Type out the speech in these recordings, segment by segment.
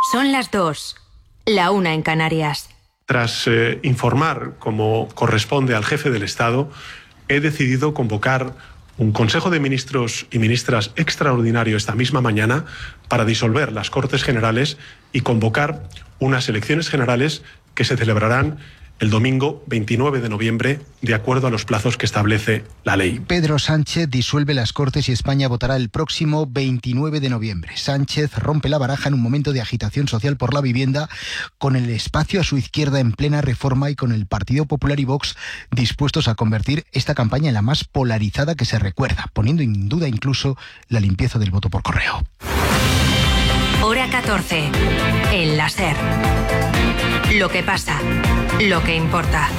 Son las 2, la 1 en Canarias. Tras informar, como corresponde al jefe del Estado, he decidido convocar un Consejo de Ministros y Ministras extraordinario esta misma mañana para disolver las Cortes Generales y convocar unas elecciones generales que se celebrarán el domingo 29 de noviembre, de acuerdo a los plazos que establece la ley. Pedro Sánchez disuelve las Cortes y España votará el próximo 29 de noviembre. Sánchez rompe la baraja en un momento de agitación social por la vivienda, con el espacio a su izquierda en plena reforma y con el Partido Popular y Vox dispuestos a convertir esta campaña en la más polarizada que se recuerda, poniendo en duda incluso la limpieza del voto por correo. Hora 14. El láser. Lo que pasa, lo que importa.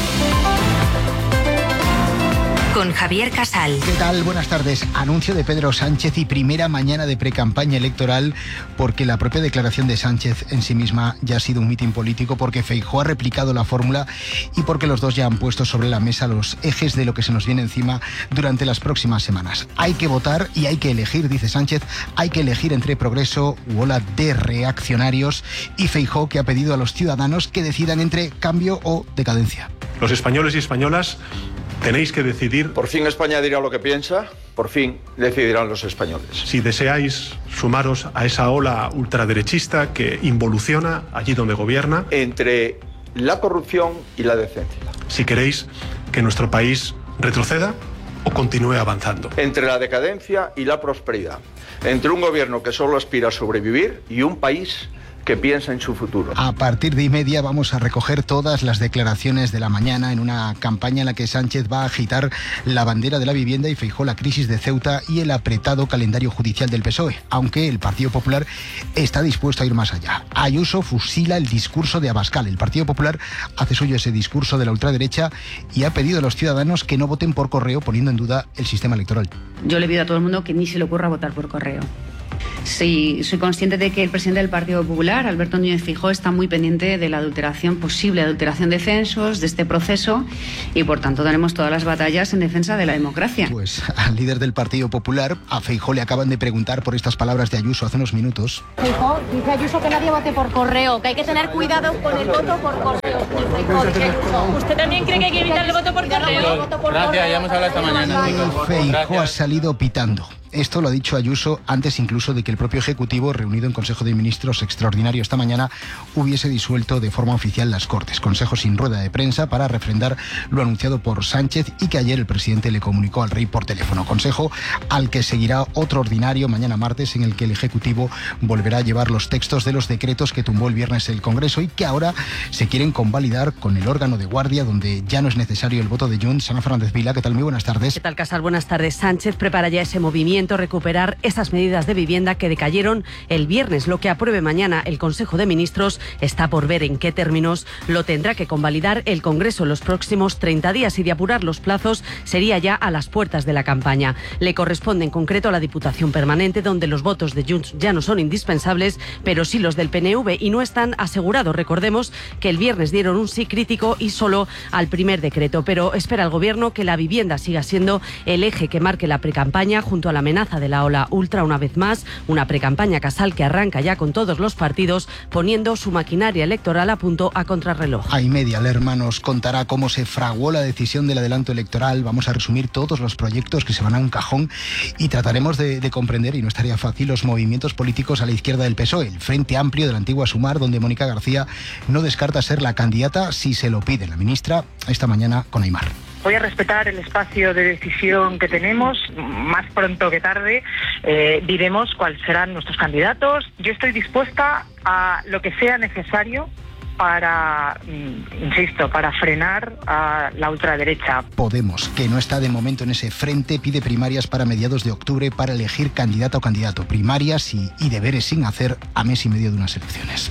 Con Javier Casal. ¿Qué tal? Buenas tardes. Anuncio de Pedro Sánchez y primera mañana de precampaña electoral, porque la propia declaración de Sánchez en sí misma ya ha sido un mitin político, porque Feijóo ha replicado la fórmula y porque los dos ya han puesto sobre la mesa los ejes de lo que se nos viene encima durante las próximas semanas. Hay que votar y hay que elegir, dice Sánchez, hay que elegir entre progreso u ola de reaccionarios, y Feijóo, que ha pedido a los ciudadanos que decidan entre cambio o decadencia. Los españoles y españolas tenéis que decidir. Por fin España dirá lo que piensa, por fin decidirán los españoles. Si deseáis sumaros a esa ola ultraderechista que involuciona allí donde gobierna. Entre la corrupción y la decencia. Si queréis que nuestro país retroceda o continúe avanzando. Entre la decadencia y la prosperidad. Entre un gobierno que solo aspira a sobrevivir y un país que piensa en su futuro. A partir de 1:30 vamos a recoger todas las declaraciones de la mañana en una campaña en la que Sánchez va a agitar la bandera de la vivienda y Feijóo la crisis de Ceuta y el apretado calendario judicial del PSOE, aunque el Partido Popular está dispuesto a ir más allá. Ayuso fusila el discurso de Abascal. El Partido Popular hace suyo ese discurso de la ultraderecha y ha pedido a los ciudadanos que no voten por correo, poniendo en duda el sistema electoral. Yo le pido a todo el mundo que ni se le ocurra votar por correo. Sí, soy consciente de que el presidente del Partido Popular, Alberto Núñez Feijóo, está muy pendiente de la adulteración, posible adulteración de censos, de este proceso, y por tanto daremos todas las batallas en defensa de la democracia. Pues al líder del Partido Popular, a Feijóo, le acaban de preguntar por estas palabras de Ayuso hace unos minutos. Feijóo, dice Ayuso que nadie vote por correo, que hay que tener cuidado con el voto por correo. ¿Usted también cree que hay que evitar el voto por correo? Gracias, ya hemos hablado esta mañana. Feijóo ha salido pitando. Esto lo ha dicho Ayuso antes incluso de que el propio Ejecutivo, reunido en Consejo de Ministros extraordinario esta mañana, hubiese disuelto de forma oficial las Cortes. Consejo sin rueda de prensa para refrendar lo anunciado por Sánchez y que ayer el presidente le comunicó al rey por teléfono. Consejo al que seguirá otro ordinario mañana martes, en el que el Ejecutivo volverá a llevar los textos de los decretos que tumbó el viernes el Congreso y que ahora se quieren convalidar con el órgano de guardia, donde ya no es necesario el voto de Junts. Ana Fernández Vila, ¿qué tal? Muy buenas tardes. ¿Qué tal, Casal? Buenas tardes. Sánchez prepara ya ese movimiento, recuperar esas medidas de vivienda que decayeron el viernes. Lo que apruebe mañana el Consejo de Ministros está por ver en qué términos. Lo tendrá que convalidar el Congreso en los próximos 30 días y, de apurar los plazos, sería ya a las puertas de la campaña. Le corresponde en concreto a la Diputación Permanente, donde los votos de Junts ya no son indispensables, pero sí los del PNV, y no están asegurados. Recordemos que el viernes dieron un sí crítico y solo al primer decreto, pero espera el Gobierno que la vivienda siga siendo el eje que marque la precampaña, junto a la amenaza de la ola ultra, una vez más, una precampaña, Casal, que arranca ya con todos los partidos poniendo su maquinaria electoral a punto a contrarreloj. A 1:30 Lerma nos contará cómo se fraguó la decisión del adelanto electoral. Vamos a resumir todos los proyectos que se van a un cajón y trataremos de comprender, y no estaría fácil, los movimientos políticos a la izquierda del PSOE, el Frente Amplio de la antigua Sumar, donde Mónica García no descarta ser la candidata si se lo pide la ministra, esta mañana con Aimar. Voy a respetar el espacio de decisión que tenemos. Más pronto que tarde diremos cuáles serán nuestros candidatos. Yo estoy dispuesta a lo que sea necesario para, insisto, para frenar a la ultraderecha. Podemos, que no está de momento en ese frente, pide primarias para mediados de octubre para elegir candidata o candidato. Primarias y deberes sin hacer a mes y medio de unas elecciones.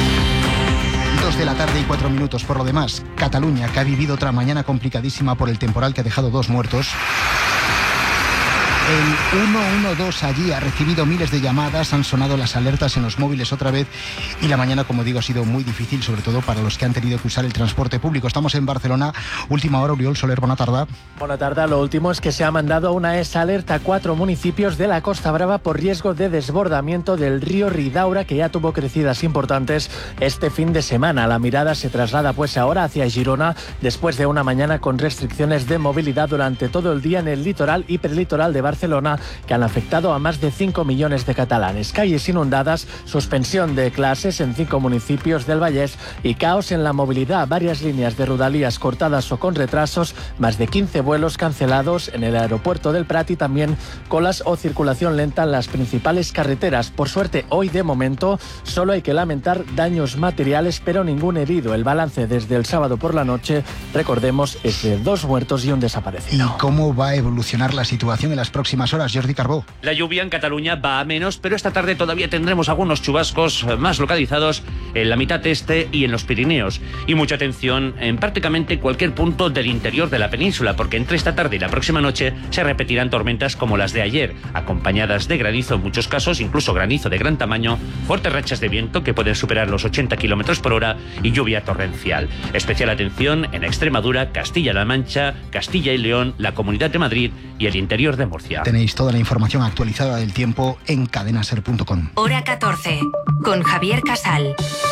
2:04 Por lo demás, Cataluña, que ha vivido otra mañana complicadísima por el temporal que ha dejado 2 muertos. El 112 allí ha recibido miles de llamadas, han sonado las alertas en los móviles otra vez y la mañana, como digo, ha sido muy difícil, sobre todo para los que han tenido que usar el transporte público. Estamos en Barcelona, última hora, Oriol Soler, buena tarde. Buena tarde, lo último es que se ha mandado una alerta a 4 municipios de la Costa Brava por riesgo de desbordamiento del río Ridaura, que ya tuvo crecidas importantes este fin de semana. La mirada se traslada pues ahora hacia Girona, después de una mañana con restricciones de movilidad durante todo el día en el litoral y perlitoral de Barcelona, que han afectado a más de 5 millones de catalanes. Calles inundadas, suspensión de clases en 5 municipios del Vallès y caos en la movilidad. Varias líneas de Rodalies cortadas o con retrasos, más de 15 vuelos cancelados en el aeropuerto del Prat y también colas o circulación lenta en las principales carreteras. Por suerte, hoy de momento solo hay que lamentar daños materiales, pero ningún herido. El balance desde el sábado por la noche, recordemos, es de 2 muertos y un desaparecido. ¿Y cómo va a evolucionar la situación en las próximas horas, Jordi Carbó? La lluvia en Cataluña va a menos, pero esta tarde todavía tendremos algunos chubascos más localizados en la mitad este y en los Pirineos. Y mucha atención en prácticamente cualquier punto del interior de la península, porque entre esta tarde y la próxima noche se repetirán tormentas como las de ayer, acompañadas de granizo en muchos casos, incluso granizo de gran tamaño, fuertes rachas de viento que pueden superar los 80 km por hora y lluvia torrencial. Especial atención en Extremadura, Castilla-La Mancha, Castilla y León, la Comunidad de Madrid y el interior de Murcia. Tenéis toda la información actualizada del tiempo en cadenaser.com. Hora 14, con Javier Casal.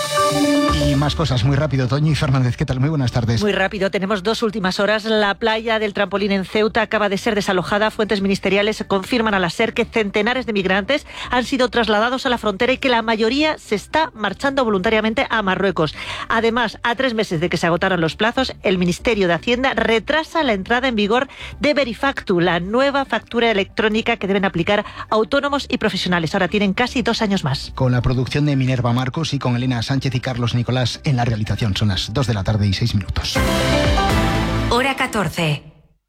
Y más cosas muy rápido. Toñi Fernández, ¿qué tal? Muy buenas tardes. Muy rápido, tenemos 2 últimas horas. La playa del Trampolín en Ceuta acaba de ser desalojada. Fuentes ministeriales confirman a la SER que centenares de migrantes han sido trasladados a la frontera y que la mayoría se está marchando voluntariamente a Marruecos. Además, a 3 meses de que se agotaron los plazos, el Ministerio de Hacienda retrasa la entrada en vigor de Verifactu, la nueva factura electrónica que deben aplicar autónomos y profesionales. Ahora tienen casi 2 años más. Con la producción de Minerva Marcos y con Elena Sánchez y Carlos Nicolás en la realización. Son las 2 de la tarde y 6 minutos. Hora 14.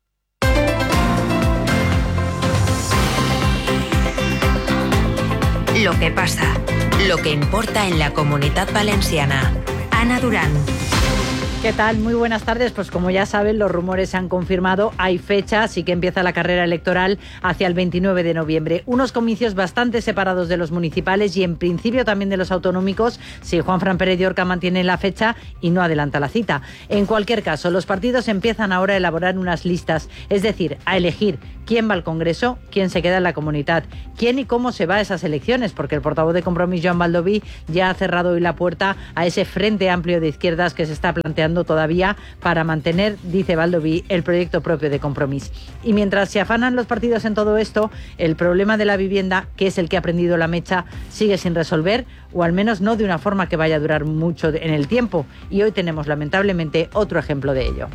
Lo que pasa, lo que importa en la Comunidad Valenciana. Ana Durán. ¿Qué tal? Muy buenas tardes. Pues como ya saben, los rumores se han confirmado. Hay fecha, así que empieza la carrera electoral hacia el 29 de noviembre. Unos comicios bastante separados de los municipales y en principio también de los autonómicos, si Juanfran Pérez de Orca mantiene la fecha y no adelanta la cita. En cualquier caso, los partidos empiezan ahora a elaborar unas listas, es decir, a elegir quién va al Congreso, quién se queda en la comunidad, quién y cómo se va a esas elecciones, porque el portavoz de Compromís, Joan Baldoví, ya ha cerrado hoy la puerta a ese frente amplio de izquierdas que se está planteando todavía para mantener, dice Baldoví, el proyecto propio de Compromís. Y mientras se afanan los partidos en todo esto, el problema de la vivienda, que es el que ha prendido la mecha, sigue sin resolver, o al menos no de una forma que vaya a durar mucho en el tiempo. Y hoy tenemos lamentablemente otro ejemplo de ello.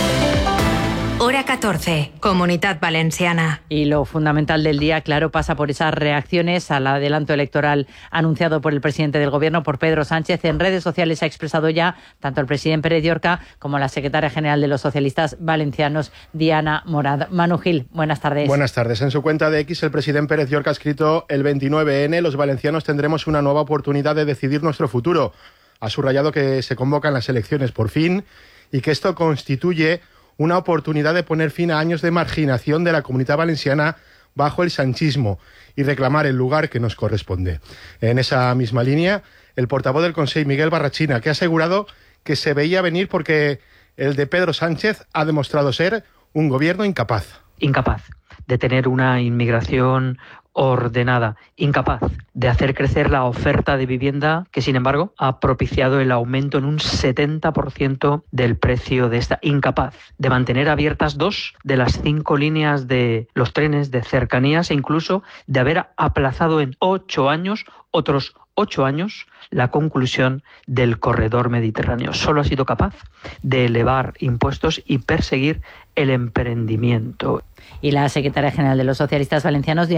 Hora 14, Comunidad Valenciana. Y lo fundamental del día, claro, pasa por esas reacciones al adelanto electoral anunciado por el presidente del Gobierno, por Pedro Sánchez. En redes sociales ha expresado ya tanto el presidente Pérez de Orca como la secretaria general de los socialistas valencianos, Diana Morad. Manu Gil, buenas tardes. Buenas tardes. En su cuenta de X, el presidente Pérez de Orca ha escrito: el 29N, los valencianos tendremos una nueva oportunidad de decidir nuestro futuro. Ha subrayado que se convocan las elecciones por fin y que esto constituye una oportunidad de poner fin a años de marginación de la Comunidad Valenciana bajo el sanchismo y reclamar el lugar que nos corresponde. En esa misma línea, el portavoz del Consell, Miguel Barrachina, que ha asegurado que se veía venir porque el de Pedro Sánchez ha demostrado ser un gobierno incapaz. Incapaz de tener una inmigración ordenada, incapaz de hacer crecer la oferta de vivienda, que sin embargo ha propiciado el aumento en un 70% del precio de esta, incapaz de mantener abiertas 2 de las 5 líneas de los trenes de cercanías e incluso de haber aplazado en 8 años, otros 8 años, la conclusión del corredor mediterráneo. Solo ha sido capaz de elevar impuestos y perseguir el emprendimiento. Y la secretaria general de los socialistas valencianos, Diana Morant,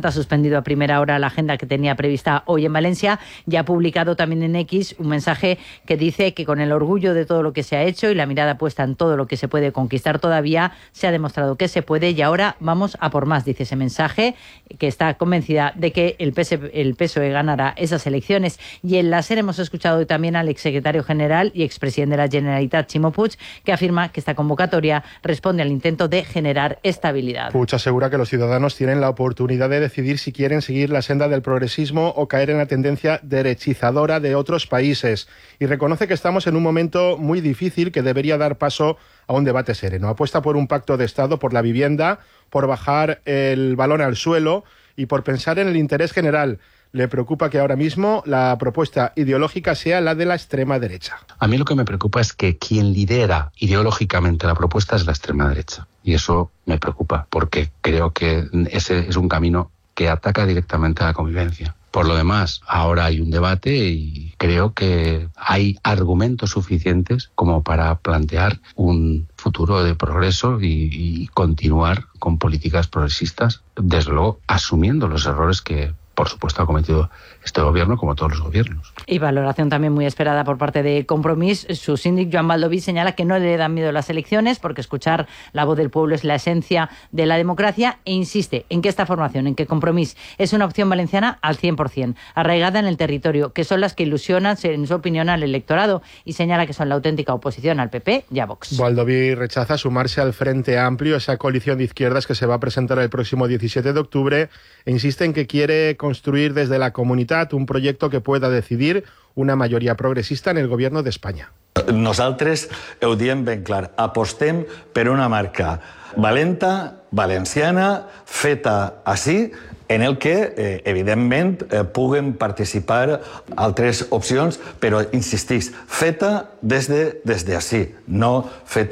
Santa ha suspendido a primera hora la agenda que tenía prevista hoy en Valencia y ha publicado también en X un mensaje que dice que con el orgullo de todo lo que se ha hecho y la mirada puesta en todo lo que se puede conquistar todavía, se ha demostrado que se puede y ahora vamos a por más, dice ese mensaje, que está convencida de que el PSOE ganará esas elecciones. Y en la SER hemos escuchado hoy también al exsecretario general y expresidente de la Generalitat, Ximo Puig, que afirma que esta convocatoria responde al intento de generar estabilidad. Puig asegura que los ciudadanos tienen la oportunidad de decidir si quieren seguir la senda del progresismo o caer en la tendencia derechizadora de otros países y reconoce que estamos en un momento muy difícil que debería dar paso a un debate sereno. Apuesta por un pacto de Estado, por la vivienda, por bajar el balón al suelo y por pensar en el interés general. Le preocupa que ahora mismo la propuesta ideológica sea la de la extrema derecha. A mí lo que me preocupa es que quien lidera ideológicamente la propuesta es la extrema derecha. Y eso me preocupa porque creo que ese es un camino que ataca directamente a la convivencia. Por lo demás, ahora hay un debate y creo que hay argumentos suficientes como para plantear un futuro de progreso y continuar con políticas progresistas, desde luego asumiendo los errores que, por supuesto, ha cometido este gobierno, como todos los gobiernos. Y valoración también muy esperada por parte de Compromís. Su síndic, Joan Baldoví, señala que no le dan miedo las elecciones porque escuchar la voz del pueblo es la esencia de la democracia e insiste en que esta formación, en que Compromís es una opción valenciana al 100%, arraigada en el territorio, que son las que ilusionan, en su opinión, al electorado y señala que son la auténtica oposición al PP y a Vox. Baldoví rechaza sumarse al Frente Amplio, esa coalición de izquierdas que se va a presentar el próximo 17 de octubre e insiste en que quiere construir desde la comunitat un projecte que pueda decidir una majoria progressista en el govern d'Espanya. Nosaltres ho diem ben clar, apostem per una marca valenta, valenciana, feta així, en el que, evidentment, puguen participar altres opcions, però, insistís, feta des d'ací, no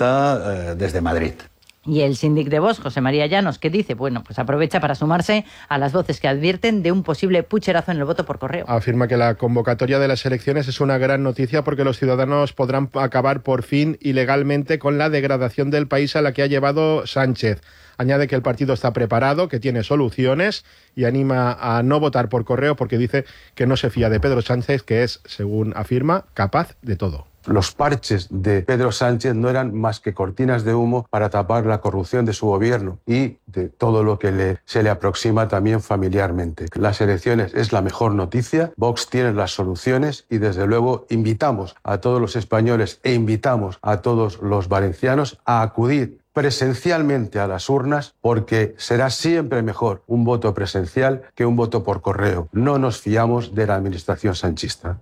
feta des de Madrid. Y el síndic de Vox, José María Llanos, que dice, bueno, pues aprovecha para sumarse a las voces que advierten de un posible pucherazo en el voto por correo. Afirma que la convocatoria de las elecciones es una gran noticia porque los ciudadanos podrán acabar por fin y legalmente con la degradación del país a la que ha llevado Sánchez. Añade que el partido está preparado, que tiene soluciones y anima a no votar por correo porque dice que no se fía de Pedro Sánchez, que es, según afirma, capaz de todo. Los parches de Pedro Sánchez no eran más que cortinas de humo para tapar la corrupción de su gobierno y de todo lo que se le aproxima también familiarmente. Las elecciones es la mejor noticia, Vox tiene las soluciones y desde luego invitamos a todos los españoles e invitamos a todos los valencianos a acudir presencialmente a las urnas porque será siempre mejor un voto presencial que un voto por correo. No nos fiamos de la administración sanchista.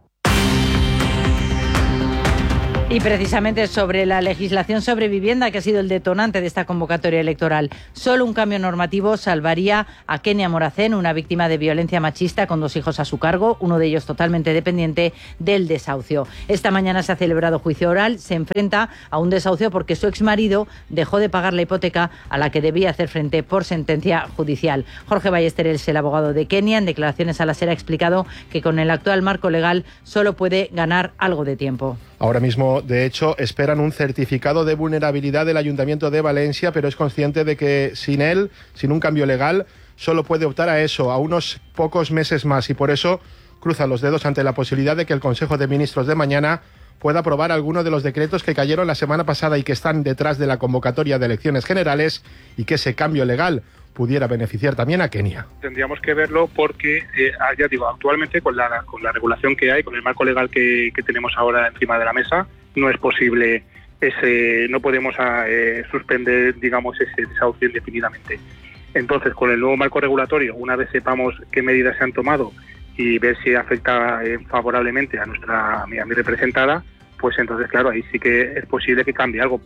Y precisamente sobre la legislación sobre vivienda, que ha sido el detonante de esta convocatoria electoral. Solo un cambio normativo salvaría a Kenia Moracén, una víctima de violencia machista con 2 hijos a su cargo, uno de ellos totalmente dependiente del desahucio. Esta mañana se ha celebrado juicio oral, se enfrenta a un desahucio porque su exmarido dejó de pagar la hipoteca a la que debía hacer frente por sentencia judicial. Jorge Ballesteros, el abogado de Kenia, en declaraciones a la SER ha explicado que con el actual marco legal solo puede ganar algo de tiempo. Ahora mismo, de hecho, esperan un certificado de vulnerabilidad del Ayuntamiento de Valencia, pero es consciente de que sin él, sin un cambio legal, solo puede optar a eso, a unos pocos meses más. Y por eso cruza los dedos ante la posibilidad de que el Consejo de Ministros de mañana pueda aprobar alguno de los decretos que cayeron la semana pasada y que están detrás de la convocatoria de elecciones generales y que ese cambio legal pudiera beneficiar también a Kenia. Tendríamos que verlo porque, ya digo, actualmente con la regulación que hay, con el marco legal que tenemos ahora encima de la mesa, no es posible no podemos suspender, digamos, ese desahucio indefinidamente. Entonces, con el nuevo marco regulatorio, una vez sepamos qué medidas se han tomado y ver si afecta favorablemente a mi representada, pues entonces, claro, ahí sí que es posible que cambie algo.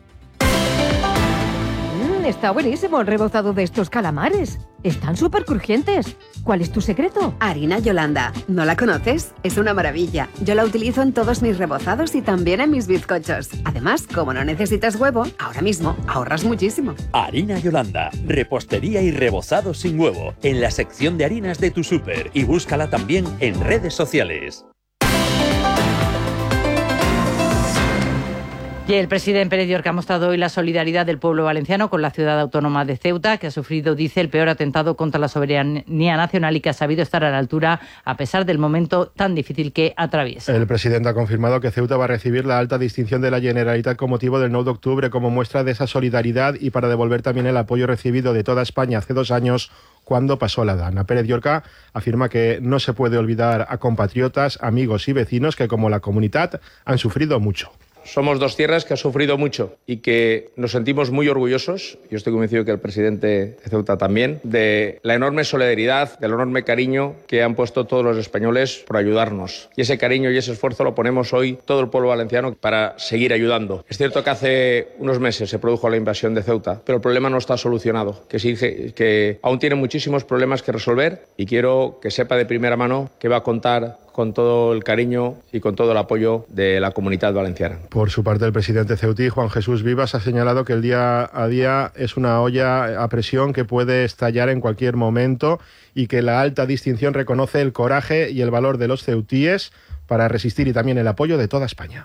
Está buenísimo el rebozado de estos calamares. Están súper crujientes. ¿Cuál es tu secreto? Harina Yolanda. ¿No la conoces? Es una maravilla. Yo la utilizo en todos mis rebozados y también en mis bizcochos. Además, como no necesitas huevo, ahora mismo ahorras muchísimo. Harina Yolanda. Repostería y rebozado sin huevo. En la sección de harinas de tu súper. Y búscala también en redes sociales. Y el presidente Pérez Llorca ha mostrado hoy la solidaridad del pueblo valenciano con la ciudad autónoma de Ceuta, que ha sufrido, dice, el peor atentado contra la soberanía nacional y que ha sabido estar a la altura a pesar del momento tan difícil que atraviesa. El presidente ha confirmado que Ceuta va a recibir la alta distinción de la Generalitat con motivo del 9 de octubre como muestra de esa solidaridad y para devolver también el apoyo recibido de toda España hace 2 años cuando pasó la Dana. Pérez Llorca afirma que no se puede olvidar a compatriotas, amigos y vecinos que, como la comunidad, han sufrido mucho. Somos 2 tierras que han sufrido mucho y que nos sentimos muy orgullosos, yo estoy convencido que el presidente de Ceuta también, de la enorme solidaridad, del enorme cariño que han puesto todos los españoles por ayudarnos. Y ese cariño y ese esfuerzo lo ponemos hoy todo el pueblo valenciano para seguir ayudando. Es cierto que hace unos meses se produjo la invasión de Ceuta, pero el problema no está solucionado, que aún tiene muchísimos problemas que resolver y quiero que sepa de primera mano que va a contar con todo el cariño y con todo el apoyo de la comunidad valenciana. Por su parte, el presidente ceutí, Juan Jesús Vivas, ha señalado que el día a día es una olla a presión que puede estallar en cualquier momento y que la alta distinción reconoce el coraje y el valor de los ceutíes para resistir y también el apoyo de toda España.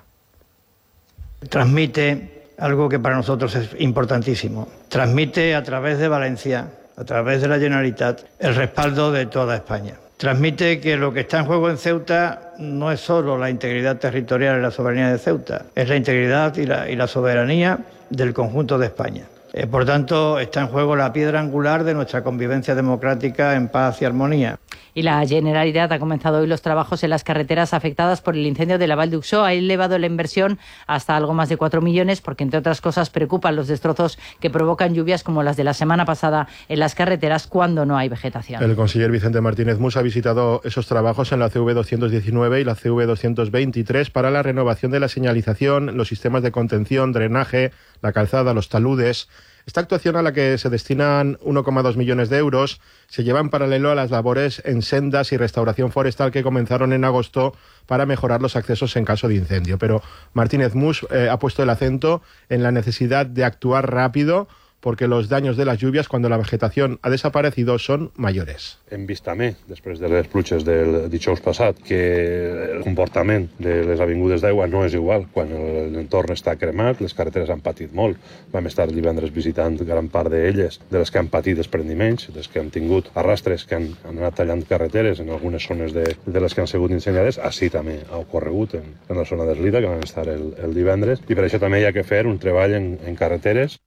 Transmite algo que para nosotros es importantísimo. Transmite a través de Valencia, a través de la Generalitat, el respaldo de toda España. Transmite que lo que está en juego en Ceuta no es solo la integridad territorial y la soberanía de Ceuta, es la integridad y la soberanía del conjunto de España. Por tanto, está en juego la piedra angular de nuestra convivencia democrática en paz y armonía. Y la Generalitat ha comenzado hoy los trabajos en las carreteras afectadas por el incendio de la Vall d'Uixó. Ha elevado la inversión hasta algo más de 4 millones porque, entre otras cosas, preocupan los destrozos que provocan lluvias como las de la semana pasada en las carreteras cuando no hay vegetación. El conseller Vicente Martínez Mus ha visitado esos trabajos en la CV219 y la CV223 para la renovación de la señalización, los sistemas de contención, drenaje, la calzada, los taludes. Esta actuación, a la que se destinan 1,2 millones de euros, se lleva en paralelo a las labores en sendas y restauración forestal que comenzaron en agosto para mejorar los accesos en caso de incendio. Pero Martínez Mus ha puesto el acento en la necesidad de actuar rápido porque los daños de las lluvias, cuando la vegetación ha desaparecido, son mayores. Hem vist també, després de les pluges del dijous passat, que el comportament de les avingudes d'aigua no és igual. Quan l'entorn està cremat, les carreteres han patit molt. Vam estar divendres visitant gran part d'elles, de les que han patit desprendiments, les que han tingut arrastres que han anat tallant carreteres en algunes zones de les que han sigut incendiades. Així també ha ocorregut en la zona d'Eslida, que van estar el divendres. I per això també hi ha que fer un treball en carreteres.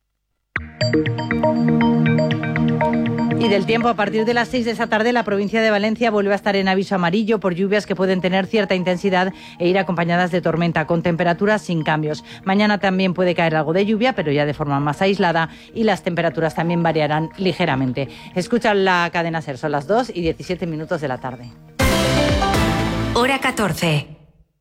Y del tiempo, a partir de las 6 de esta tarde, la provincia de Valencia vuelve a estar en aviso amarillo por lluvias que pueden tener cierta intensidad e ir acompañadas de tormenta, con temperaturas sin cambios. Mañana también puede caer algo de lluvia, pero ya de forma más aislada, y las temperaturas también variarán ligeramente. Escuchan la cadena SER, son las 2:17 de la tarde. Hora 14.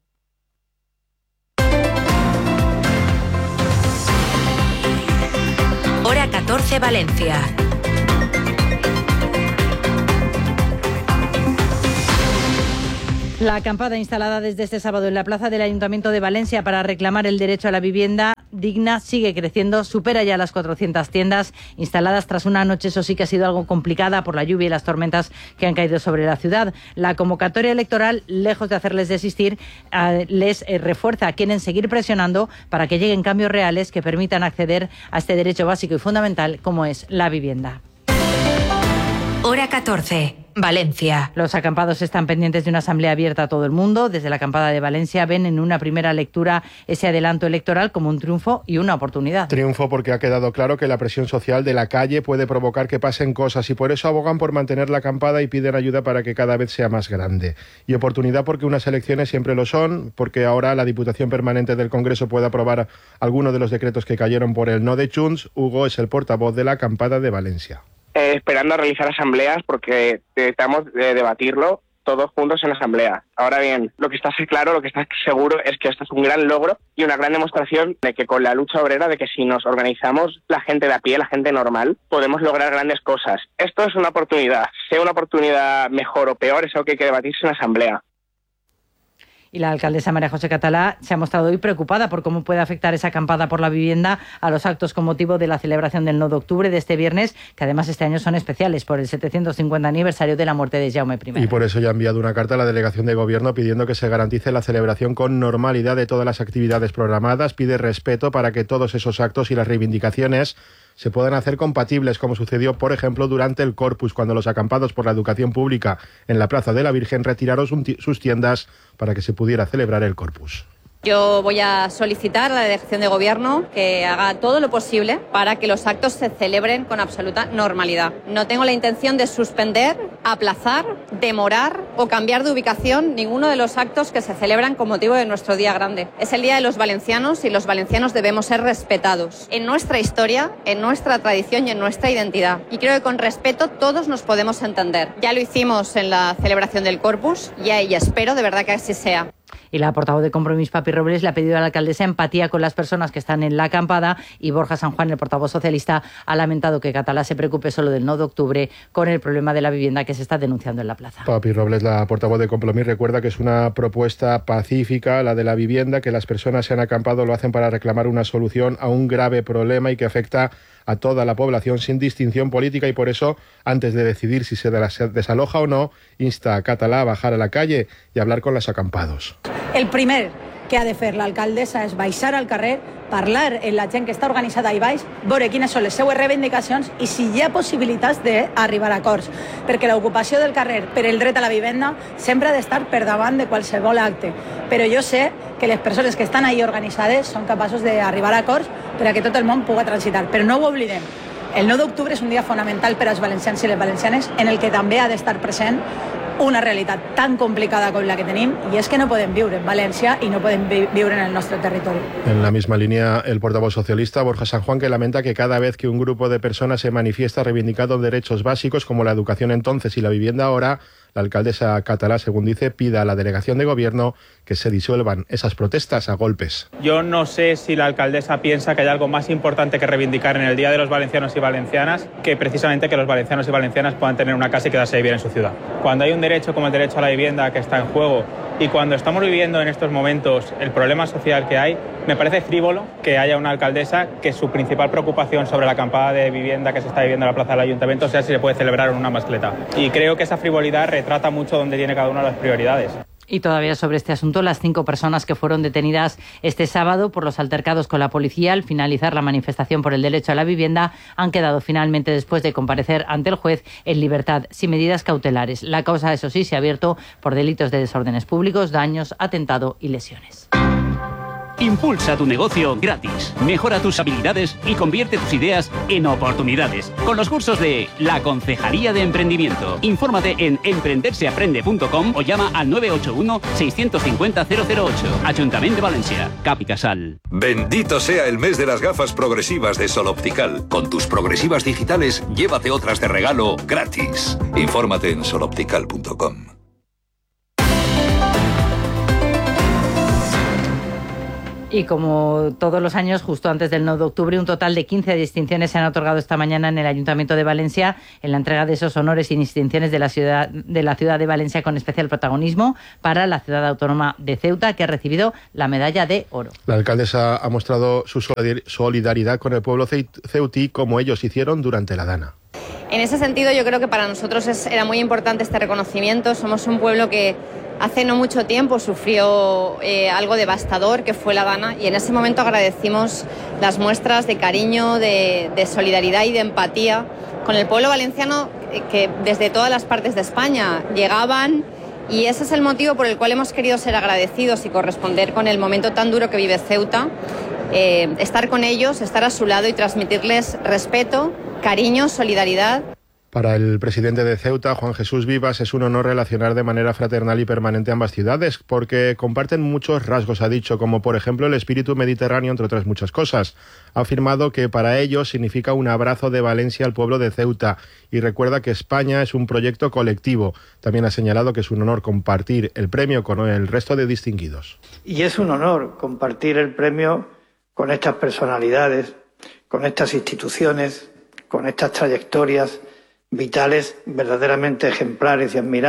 Hora 14 Valencia. La acampada instalada desde este sábado en la plaza del Ayuntamiento de Valencia para reclamar el derecho a la vivienda digna sigue creciendo, supera ya las 400 tiendas instaladas tras una noche, eso sí que ha sido algo complicada por la lluvia y las tormentas que han caído sobre la ciudad. La convocatoria electoral, lejos de hacerles desistir, les refuerza. Quieren seguir presionando para que lleguen cambios reales que permitan acceder a este derecho básico y fundamental como es la vivienda. Hora 14, Valencia. Los acampados están pendientes de una asamblea abierta a todo el mundo. Desde la acampada de Valencia ven en una primera lectura ese adelanto electoral como un triunfo y una oportunidad. Triunfo porque ha quedado claro que la presión social de la calle puede provocar que pasen cosas y por eso abogan por mantener la acampada y piden ayuda para que cada vez sea más grande. Y oportunidad porque unas elecciones siempre lo son, porque ahora la Diputación Permanente del Congreso puede aprobar algunos de los decretos que cayeron por el no de Junts. Hugo es el portavoz de la acampada de Valencia. Esperando a realizar asambleas porque necesitamos debatirlo todos juntos en asamblea. Ahora bien, lo que está claro, lo que está seguro es que esto es un gran logro y una gran demostración de que con la lucha obrera, de que si nos organizamos la gente de a pie, la gente normal, podemos lograr grandes cosas. Esto es una oportunidad, sea una oportunidad mejor o peor, es algo que hay que debatirse en asamblea. Y la alcaldesa María José Catalá se ha mostrado hoy preocupada por cómo puede afectar esa acampada por la vivienda a los actos con motivo de la celebración del 9 de octubre de este viernes, que además este año son especiales por el 750 aniversario de la muerte de Jaume I. Y por eso ya ha enviado una carta a la delegación de gobierno pidiendo que se garantice la celebración con normalidad de todas las actividades programadas. Pide respeto para que todos esos actos y las reivindicaciones se puedan hacer compatibles, como sucedió, por ejemplo, durante el Corpus, cuando los acampados por la educación pública en la Plaza de la Virgen retiraron sus tiendas para que se pudiera celebrar el Corpus. Yo voy a solicitar a la Delegación de Gobierno que haga todo lo posible para que los actos se celebren con absoluta normalidad. No tengo la intención de suspender, aplazar, demorar o cambiar de ubicación ninguno de los actos que se celebran con motivo de nuestro día grande. Es el Día de los Valencianos y los valencianos debemos ser respetados en nuestra historia, en nuestra tradición y en nuestra identidad. Y creo que con respeto todos nos podemos entender. Ya lo hicimos en la celebración del Corpus y espero de verdad que así sea. Y la portavoz de Compromís, Papi Robles, le ha pedido a la alcaldesa empatía con las personas que están en la acampada, y Borja San Juan, el portavoz socialista, ha lamentado que Catalá se preocupe solo del 9 de octubre con el problema de la vivienda que se está denunciando en la plaza. Papi Robles, la portavoz de Compromís, recuerda que es una propuesta pacífica, la de la vivienda, que las personas se han acampado lo hacen para reclamar una solución a un grave problema y que afecta a toda la población sin distinción política, y por eso, antes de decidir si se desaloja o no, insta a Catalá a bajar a la calle y hablar con los acampados. El primer que ha de fer l'alcaldessa és baixar al carrer, parlar amb la gent que està organitzada ahí baix, veure quines són les seues reivindicacions i si hi ha possibilitats d'arribar a acords, perquè l'ocupació del carrer per el dret a la vivenda sempre ha d'estar per davant de qualsevol acte. Però jo sé que les persones que estan ahí organitzades són capaços d'arribar a acords per a que tot el món pugui transitar. Però no ho oblidem. El 9 d'octubre és un dia fonamental per als valencians i les valencianes en el que també ha d'estar present una realitat tan complicada com la que tenim, y es que no podem viure en València y no podem viure en el nuestro territorio. En la misma línea, el portavoz socialista Borja San Juan, que lamenta que cada vez que un grupo de personas se manifiesta reivindicando derechos básicos como la educación entonces y la vivienda ahora, la alcaldesa Catalá, según dice, pida a la delegación de gobierno que se disuelvan esas protestas a golpes. Yo no sé si la alcaldesa piensa que hay algo más importante que reivindicar en el Día de los Valencianos y Valencianas que precisamente que los valencianos y valencianas puedan tener una casa y quedarse a vivir en su ciudad. Cuando hay un derecho como el derecho a la vivienda que está en juego y cuando estamos viviendo en estos momentos el problema social que hay, me parece frívolo que haya una alcaldesa que su principal preocupación sobre la acampada de vivienda que se está viviendo en la plaza del Ayuntamiento sea si se puede celebrar en una mascleta. Y creo que esa frivolidad retrata mucho dónde tiene cada una de las prioridades. Y todavía sobre este asunto, las 5 personas que fueron detenidas este sábado por los altercados con la policía al finalizar la manifestación por el derecho a la vivienda han quedado finalmente, después de comparecer ante el juez, en libertad sin medidas cautelares. La causa, eso sí, se ha abierto por delitos de desórdenes públicos, daños, atentado y lesiones. Impulsa tu negocio gratis. Mejora tus habilidades y convierte tus ideas en oportunidades. Con los cursos de la Concejalía de Emprendimiento. Infórmate en emprenderseaprende.com o llama al 981 650 008. Ayuntamiento de Valencia. Cap y Casal. Bendito sea el mes de las gafas progresivas de Sol Optical. Con tus progresivas digitales, llévate otras de regalo gratis. Infórmate en soloptical.com. Y como todos los años, justo antes del 9 de octubre, un total de 15 distinciones se han otorgado esta mañana en el Ayuntamiento de Valencia en la entrega de esos honores y distinciones de la ciudad de Valencia, con especial protagonismo para la ciudad autónoma de Ceuta, que ha recibido la medalla de oro. La alcaldesa ha mostrado su solidaridad con el pueblo ceutí, como ellos hicieron durante la Dana. En ese sentido, yo creo que para nosotros era muy importante este reconocimiento. Somos un pueblo que hace no mucho tiempo sufrió algo devastador, que fue la Dana, y en ese momento agradecimos las muestras de cariño, de solidaridad y de empatía con el pueblo valenciano, que desde todas las partes de España llegaban, y ese es el motivo por el cual hemos querido ser agradecidos y corresponder con el momento tan duro que vive Ceuta, estar con ellos, estar a su lado y transmitirles respeto, cariño, solidaridad. Para el presidente de Ceuta, Juan Jesús Vivas, es un honor relacionar de manera fraternal y permanente ambas ciudades, porque comparten muchos rasgos, ha dicho, como por ejemplo el espíritu mediterráneo, entre otras muchas cosas. Ha afirmado que para ellos significa un abrazo de Valencia al pueblo de Ceuta y recuerda que España es un proyecto colectivo. También ha señalado que es un honor compartir el premio con el resto de distinguidos. Y es un honor compartir el premio con estas personalidades, con estas instituciones, con estas trayectorias vitales verdaderamente ejemplares y admirables.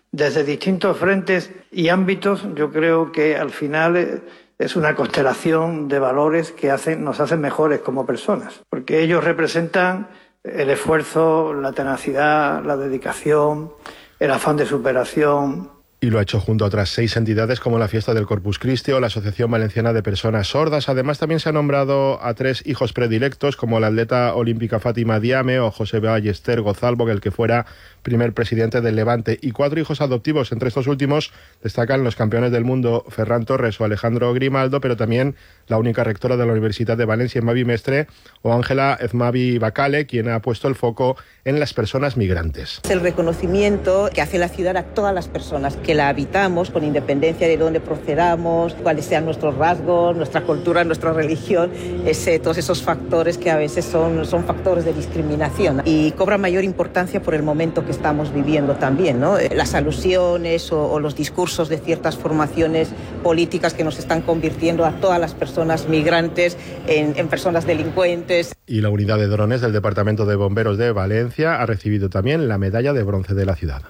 desde distintos frentes y ámbitos. Yo creo que al final es una constelación de valores que nos hacen mejores como personas, porque ellos representan el esfuerzo, la tenacidad, la dedicación, el afán de superación. Y lo ha hecho junto a otras 6 entidades como la Fiesta del Corpus Christi o la Asociación Valenciana de Personas Sordas. Además, también se ha nombrado a 3 hijos predilectos, como la atleta olímpica Fátima Diame o José Ballester Gozalvo, el que fuera primer presidente del Levante, y 4 hijos adoptivos. Entre estos últimos destacan los campeones del mundo Ferran Torres o Alejandro Grimaldo, pero también la única rectora de la Universidad de Valencia, Mavi Mestre, o Ángela Ezmavi Bacale, quien ha puesto el foco en las personas migrantes. Es el reconocimiento que hace la ciudad a todas las personas que la habitamos, con independencia de dónde procedamos, cuáles sean nuestros rasgos, nuestra cultura, nuestra religión, todos esos factores que a veces son factores de discriminación y cobran mayor importancia por el momento que estamos viviendo también, ¿no? Las alusiones o los discursos de ciertas formaciones políticas que nos están convirtiendo a todas las personas migrantes en personas delincuentes. Y la unidad de drones del Departamento de Bomberos de Valencia ha recibido también la medalla de bronce de la ciudad.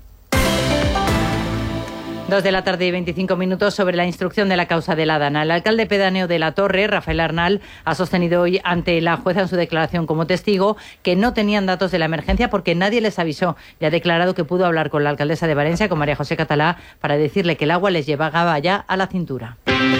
2 de la tarde y 25 minutos sobre la instrucción de la causa de la Dana. El alcalde pedáneo de La Torre, Rafael Arnal, ha sostenido hoy ante la jueza en su declaración como testigo que no tenían datos de la emergencia porque nadie les avisó y ha declarado que pudo hablar con la alcaldesa de Valencia, con María José Catalá, para decirle que el agua les llevaba ya a la cintura.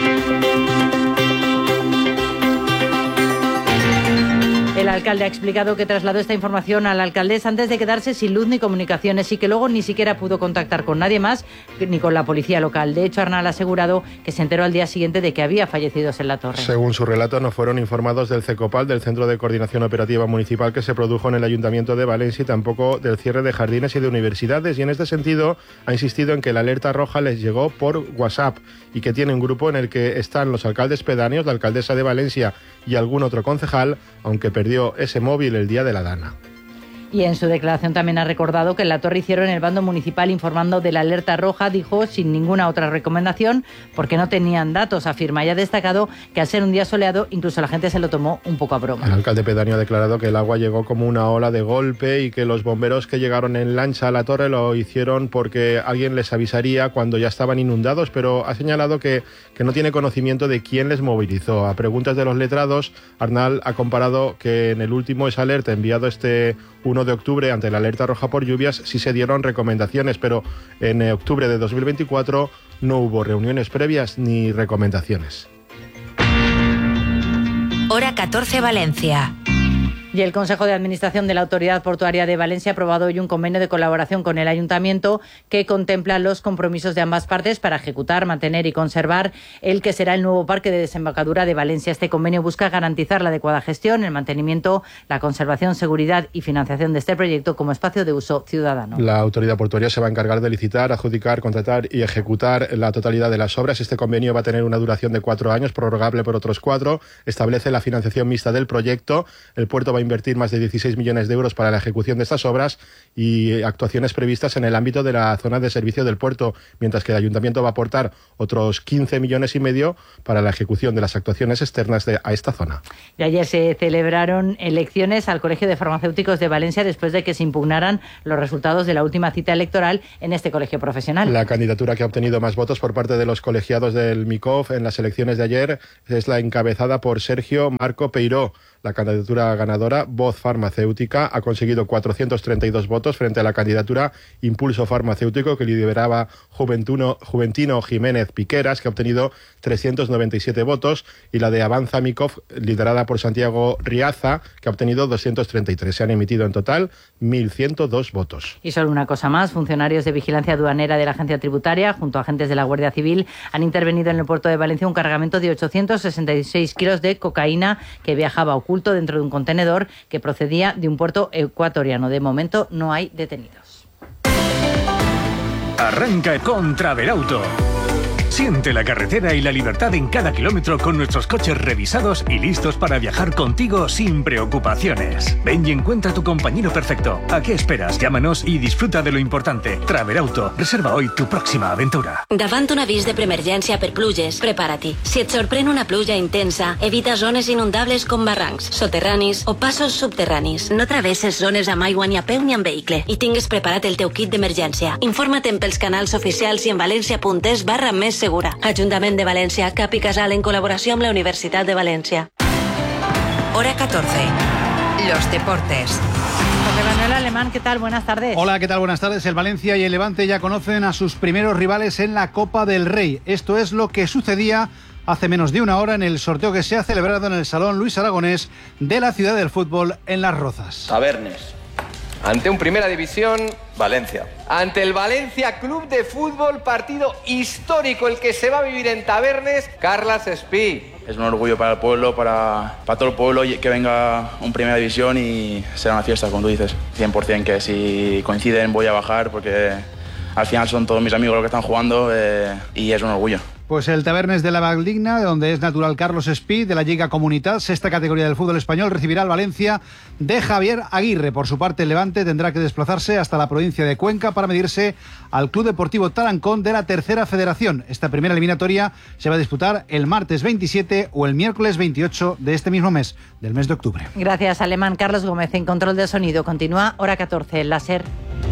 El alcalde ha explicado que trasladó esta información a la alcaldesa antes de quedarse sin luz ni comunicaciones y que luego ni siquiera pudo contactar con nadie más ni con la policía local. De hecho, Arnal ha asegurado que se enteró al día siguiente de que había fallecidos en La Torre. Según su relato, no fueron informados del CECOPAL, del Centro de Coordinación Operativa Municipal que se produjo en el Ayuntamiento de Valencia, y tampoco del cierre de jardines y de universidades. Y en este sentido ha insistido en que la alerta roja les llegó por WhatsApp y que tiene un grupo en el que están los alcaldes pedáneos, la alcaldesa de Valencia y algún otro concejal, aunque perdió ese móvil el día de la Dana. Y en su declaración también ha recordado que en La Torre hicieron el bando municipal informando de la alerta roja, dijo, sin ninguna otra recomendación, porque no tenían datos, afirma. Y ha destacado que al ser un día soleado, incluso la gente se lo tomó un poco a broma. El alcalde pedáneo ha declarado que el agua llegó como una ola de golpe y que los bomberos que llegaron en lancha a La Torre lo hicieron porque alguien les avisaría cuando ya estaban inundados, pero ha señalado que no tiene conocimiento de quién les movilizó. A preguntas de los letrados, Arnal ha comparado que en el último esa alerta enviado este 1 de octubre ante la alerta roja por lluvias sí se dieron recomendaciones, pero en octubre de 2024 no hubo reuniones previas ni recomendaciones. Hora 14 Valencia. Y el Consejo de Administración de la Autoridad Portuaria de Valencia ha aprobado hoy un convenio de colaboración con el Ayuntamiento que contempla los compromisos de ambas partes para ejecutar, mantener y conservar el que será el nuevo parque de desembocadura de Valencia. Este convenio busca garantizar la adecuada gestión, el mantenimiento, la conservación, seguridad y financiación de este proyecto como espacio de uso ciudadano. La Autoridad Portuaria se va a encargar de licitar, adjudicar, contratar y ejecutar la totalidad de las obras. Este convenio va a tener una duración de 4 años, prorrogable por otros 4. Establece la financiación mixta del proyecto. El puerto va a invertir más de 16 millones de euros para la ejecución de estas obras y actuaciones previstas en el ámbito de la zona de servicio del puerto, mientras que el Ayuntamiento va a aportar otros 15 millones y medio para la ejecución de las actuaciones externas a esta zona. Y ayer se celebraron elecciones al Colegio de Farmacéuticos de Valencia después de que se impugnaran los resultados de la última cita electoral en este colegio profesional. La candidatura que ha obtenido más votos por parte de los colegiados del MICOF en las elecciones de ayer es la encabezada por Sergio Marco Peiró. La candidatura ganadora, Voz Farmacéutica, ha conseguido 432 votos frente a la candidatura Impulso Farmacéutico, que lideraba Juventino Jiménez Piqueras, que ha obtenido 397 votos, y la de Avanza Micov, liderada por Santiago Riaza, que ha obtenido 233. Se han emitido en total 1.102 votos. Y solo una cosa más, funcionarios de vigilancia aduanera de la Agencia Tributaria, junto a agentes de la Guardia Civil, han intervenido en el puerto de Valencia un cargamento de 866 kilos de cocaína que viajaba oculto dentro de un contenedor que procedía de un puerto ecuatoriano. De momento no hay detenidos. Arranca Contravelauto. Siente la carretera y la libertad en cada kilómetro con nuestros coches revisados y listos para viajar contigo sin preocupaciones. Ven y encuentra tu compañero perfecto. ¿A qué esperas? Llámanos y disfruta de lo importante. Traverauto. Reserva hoy tu próxima aventura. Davant un avís de preemergència per pluges, prepara-t'hi. Si et sorprèn una pluja intensa, evita zones inundables com barrancs, soterranis o passos subterranis. No travesses zones amb aigua ni a peu ni amb vehicle i tingues preparat el teu kit d'emergència. Informa't pels canals oficials i en valencia.es/més segura. Ajuntament de València, Cap i Casal en col·laboració amb la Universitat de València. Hora 14. Los deportes. José Manuel Alemán, ¿qué tal? Buenas tardes. Hola, ¿qué tal? Buenas tardes. El Valencia y el Levante ya conocen a sus primeros rivales en la Copa del Rey. Esto es lo que sucedía hace menos de una hora en el sorteo que se ha celebrado en el Salón Luis Aragonés de la Ciudad del Fútbol en Las Rozas. Tabernes. Ante un Primera División, Valencia. Ante el Valencia Club de Fútbol, partido histórico el que se va a vivir en Tabernes, Carles Espí. Es un orgullo para el pueblo, para todo el pueblo que venga un Primera División y será una fiesta, como tú dices. 100% que si coinciden voy a bajar porque al final son todos mis amigos los que están jugando y es un orgullo. Pues el Tabernes de la Valldigna, donde es natural Carlos Espí, de la Lliga Comunitat, sexta categoría del fútbol español, recibirá al Valencia de Javier Aguirre. Por su parte, el Levante tendrá que desplazarse hasta la provincia de Cuenca para medirse al Club Deportivo Tarancón de la Tercera Federación. Esta primera eliminatoria se va a disputar el martes 27 o el miércoles 28 de este mismo mes, del mes de octubre. Gracias, Alemán. Carlos Gómez en control de sonido. Continúa Hora 14, el láser.